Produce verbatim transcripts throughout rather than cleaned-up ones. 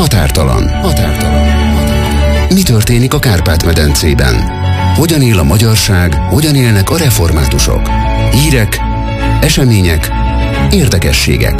Határtalan. Határtalan. Mi történik a Kárpát-medencében? Hogyan él a magyarság, hogyan élnek a reformátusok? Hírek, események, érdekességek.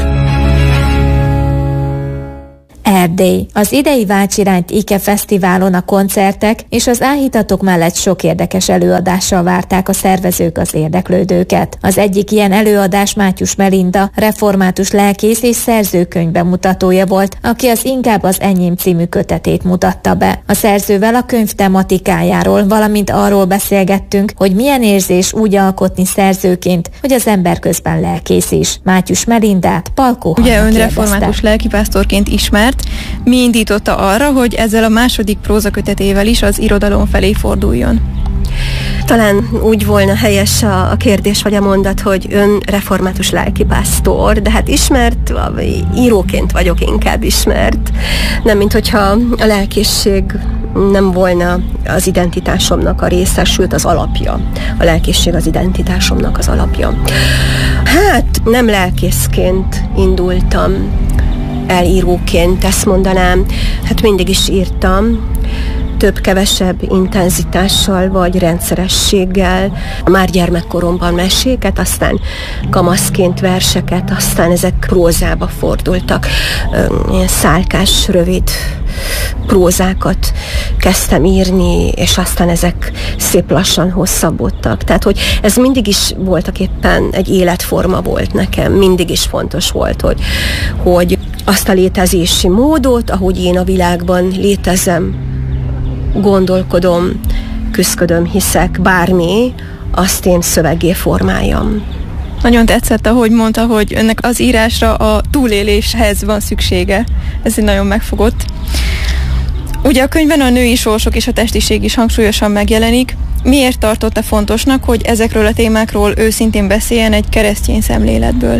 Erdély. Az idei Váltsirányt Ike Fesztiválon a koncertek és az áhítatok mellett sok érdekes előadással várták a szervezők az érdeklődőket. Az egyik ilyen előadás Mátyus Melinda, református lelkész és szerzőkönyv bemutatója volt, aki az Inkább az enyém című kötetét mutatta be. A szerzővel a könyv tematikájáról, valamint arról beszélgettünk, hogy milyen érzés úgy alkotni szerzőként, hogy az ember közben lelkész is. Mátyus Melindát Palkó Hanna Ugye ön kérdezte. református lelkipásztorként ismert. Mi indította arra, hogy ezzel a második prózakötetével is az irodalom felé forduljon? Talán úgy volna helyes a, a kérdés vagy a mondat, hogy ön református lelkipásztor, de hát ismert, íróként vagyok inkább ismert. Nem, mint hogyha a lelkészség nem volna az identitásomnak a része, sőt az alapja. A lelkészség az identitásomnak az alapja. Hát nem lelkészként indultam el íróként, ezt mondanám. Hát mindig is írtam, több-kevesebb intenzitással vagy rendszerességgel. Már gyermekkoromban meséket, aztán kamaszként verseket, aztán ezek prózába fordultak. Ilyen szálkás, rövid prózákat kezdtem írni, és aztán ezek szép lassan hosszabbodtak. Tehát, hogy ez mindig is voltak éppen egy életforma volt nekem. Mindig is fontos volt, hogy, hogy azt a létezési módot, ahogy én a világban létezem, gondolkodom, küszködöm, hiszek, bármi, azt én szöveggé formáljam. Nagyon tetszett, ahogy mondta, hogy önnek az írásra a túléléshez van szüksége. Ez egy nagyon megfogott. Ugye a könyvben a női sorsok és a testiség is hangsúlyosan megjelenik. Miért tartotta fontosnak, hogy ezekről a témákról őszintén beszéljen egy keresztény szemléletből?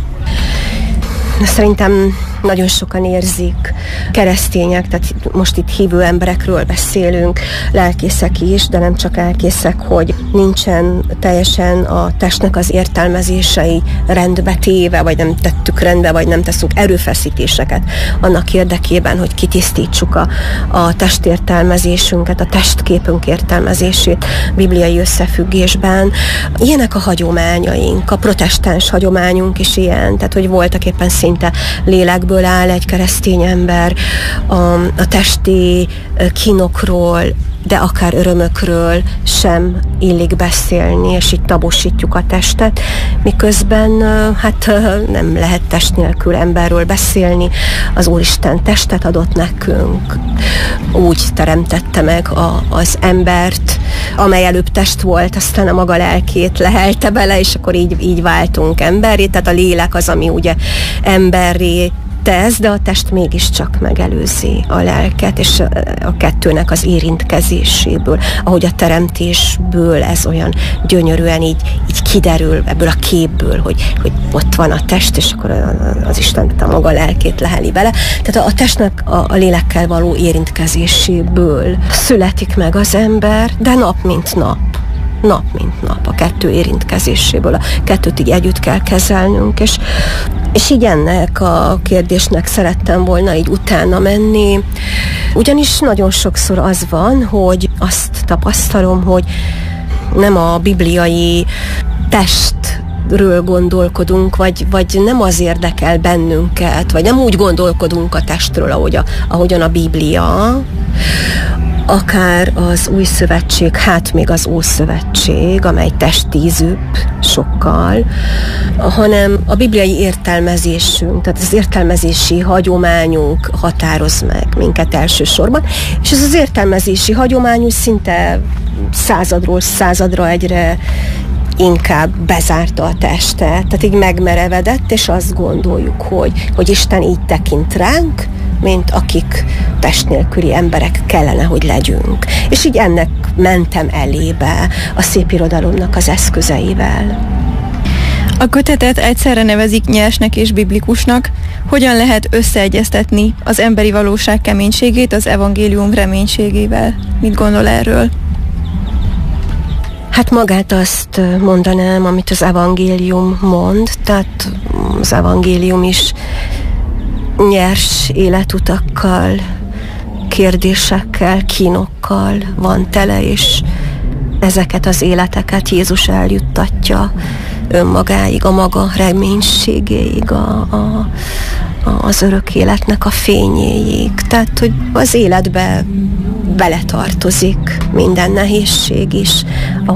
Szerintem nagyon sokan érzik, keresztények, tehát most itt hívő emberekről beszélünk, lelkészek is, de nem csak lelkészek, hogy nincsen teljesen a testnek az értelmezései rendbe téve, vagy nem tettük rendbe, vagy nem teszünk erőfeszítéseket annak érdekében, hogy kitisztítsuk a, a testértelmezésünket, a testképünk értelmezését bibliai összefüggésben. Ilyenek a hagyományaink, a protestáns hagyományunk is ilyen, tehát hogy voltak éppen szinte lélekből áll egy keresztény ember, a, a testi kínokról, de akár örömökről sem illik beszélni, és így tabosítjuk a testet, miközben hát nem lehet test nélkül emberről beszélni. Az Úristen testet adott nekünk, úgy teremtette meg a, az embert, amely előbb test volt, aztán a maga lelkét lehelte bele, és akkor így, így váltunk emberré, tehát a lélek az, ami ugye emberré tesz, de a test mégiscsak megelőzi a lelket, és a kettőnek az érintkezéséből, ahogy a teremtésből ez olyan gyönyörűen így, így kiderül ebből a képből, hogy, hogy ott van a test, és akkor az Isten a maga lelkét leheli bele. Tehát a, a testnek a, a lélekkel való érintkezéséből születik meg az ember, de nap mint nap. Nap mint nap, a kettő érintkezéséből, a kettőt így együtt kell kezelnünk, és, és így ennek a kérdésnek szerettem volna így utána menni, ugyanis nagyon sokszor az van, hogy azt tapasztalom, hogy nem a bibliai testről gondolkodunk, vagy, vagy nem az érdekel bennünket, vagy nem úgy gondolkodunk a testről, ahogy a, ahogyan a Biblia, akár az Új Szövetség, hát még az Ószövetség, amely testízűbb sokkal, hanem a bibliai értelmezésünk, tehát az értelmezési hagyományunk határoz meg minket elsősorban, és ez az értelmezési hagyományunk szinte századról századra egyre inkább bezárta a testet, tehát így megmerevedett, és azt gondoljuk, hogy, hogy Isten így tekint ránk, mint akik test nélküli emberek kellene, hogy legyünk. És így ennek mentem elébe a szépirodalomnak az eszközeivel. A kötetet egyszerre nevezik nyersnek és biblikusnak. Hogyan lehet összeegyeztetni az emberi valóság keménységét az evangélium reménységével? Mit gondol erről? Hát magát azt mondanám, amit az evangélium mond, tehát az evangélium is nyers életutakkal, kérdésekkel, kínokkal van tele, és ezeket az életeket Jézus eljuttatja önmagáig, a maga reménységéig, a, a, az örök életnek a fényéig. Tehát, hogy az életbe beletartozik minden nehézség is,